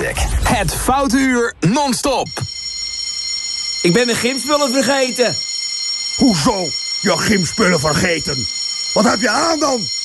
Kardec. Het Foute Uur non-stop. Ik ben mijn gymspullen vergeten. Hoezo? Je gymspullen vergeten? Wat heb je aan dan?